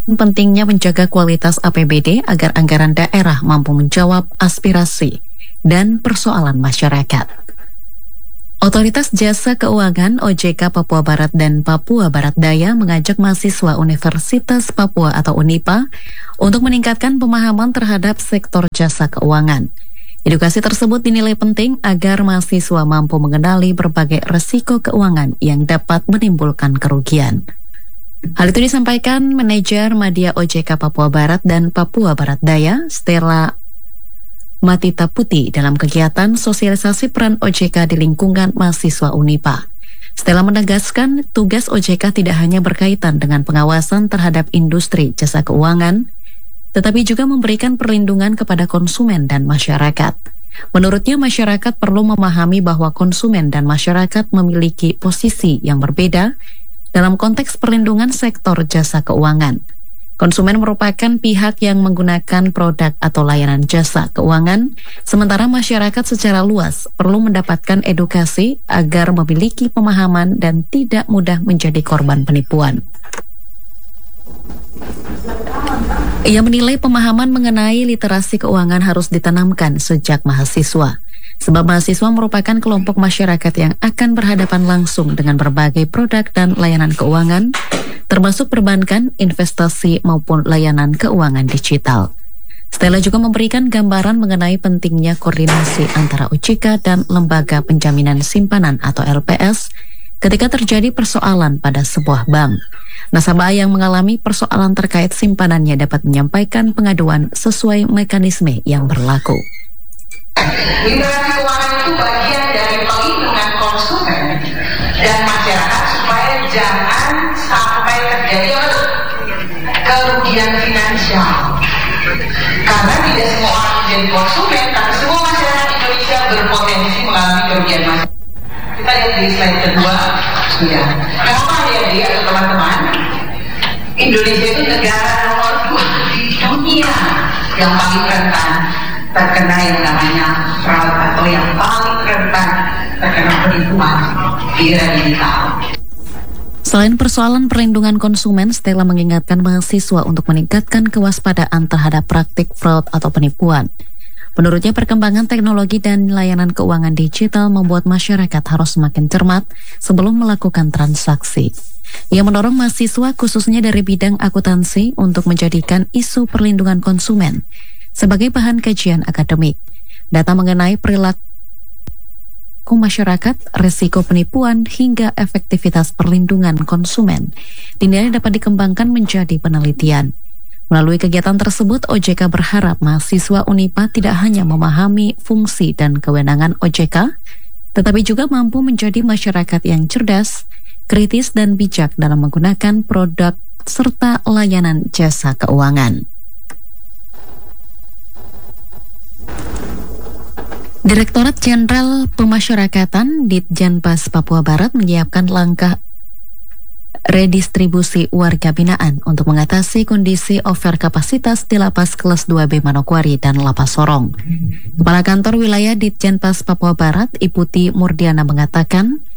Pentingnya menjaga kualitas APBD agar anggaran daerah mampu menjawab aspirasi dan persoalan masyarakat. Otoritas Jasa Keuangan OJK Papua Barat dan Papua Barat Daya mengajak mahasiswa Universitas Papua atau UNIPA untuk meningkatkan pemahaman terhadap sektor jasa keuangan. Edukasi tersebut dinilai penting agar mahasiswa mampu mengenali berbagai resiko keuangan yang dapat menimbulkan kerugian. Hal itu disampaikan Manajer Madya OJK Papua Barat dan Papua Barat Daya, Stella Matita Putih, dalam kegiatan sosialisasi peran OJK di lingkungan mahasiswa UNIPA. Stella menegaskan tugas OJK tidak hanya berkaitan dengan pengawasan terhadap industri jasa keuangan, tetapi juga memberikan perlindungan kepada konsumen dan masyarakat. Menurutnya, masyarakat perlu memahami bahwa konsumen dan masyarakat memiliki posisi yang berbeda dalam konteks perlindungan sektor jasa keuangan. Konsumen merupakan pihak yang menggunakan produk atau layanan jasa keuangan, sementara masyarakat secara luas perlu mendapatkan edukasi agar memiliki pemahaman dan tidak mudah menjadi korban penipuan. Ia menilai pemahaman mengenai literasi keuangan harus ditanamkan sejak mahasiswa, sebab mahasiswa merupakan kelompok masyarakat yang akan berhadapan langsung dengan berbagai produk dan layanan keuangan, termasuk perbankan, investasi, maupun layanan keuangan digital. Stella juga memberikan gambaran mengenai pentingnya koordinasi antara OJK dan Lembaga Penjaminan Simpanan atau LPS ketika terjadi persoalan pada sebuah bank. Nasabah yang mengalami persoalan terkait simpanannya dapat menyampaikan pengaduan sesuai mekanisme yang berlaku. Literasi keuangan itu bagian dari pelindungan konsumen dan masyarakat supaya jangan sampai terjadi kerugian finansial. Karena tidak semua orang menjadi konsumen, tapi semua masyarakat Indonesia berpotensi mengalami kerugian masyarakat. Kita lihat di slide kedua, sudah. Kenapa adik-adik atau teman-teman? Indonesia itu negara nomor 2 di dunia yang paling rentan terkena yang namanya fraud atau yang paling rentan terkena penipuan di era digital. Selain persoalan perlindungan konsumen, Stella mengingatkan mahasiswa untuk meningkatkan kewaspadaan terhadap praktik fraud atau penipuan. Menurutnya, perkembangan teknologi dan layanan keuangan digital membuat masyarakat harus semakin cermat sebelum melakukan transaksi. Ia mendorong mahasiswa khususnya dari bidang akuntansi untuk menjadikan isu perlindungan konsumen sebagai bahan kajian akademik. Data mengenai perilaku masyarakat, risiko penipuan, hingga efektivitas perlindungan konsumen dinilai dapat dikembangkan menjadi penelitian. Melalui kegiatan tersebut, OJK berharap mahasiswa UNIPA tidak hanya memahami fungsi dan kewenangan OJK, tetapi juga mampu menjadi masyarakat yang cerdas, kritis, dan bijak dalam menggunakan produk serta layanan jasa keuangan. Direktorat Jenderal Pemasyarakatan Ditjenpas Papua Barat menyiapkan langkah redistribusi warga binaan untuk mengatasi kondisi over kapasitas di Lapas Kelas 2B Manokwari dan Lapas Sorong. Kepala Kantor Wilayah Ditjenpas Papua Barat, Iputi Murdiana, mengatakan